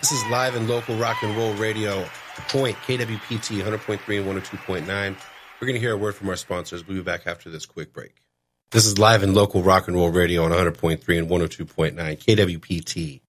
This is live and local rock and roll radio. Point KWPT 100.3 and 102.9. We're going to hear a word from our sponsors. We'll be back after this quick break. This is live and local rock and roll radio on 100.3 and 102.9 KWPT.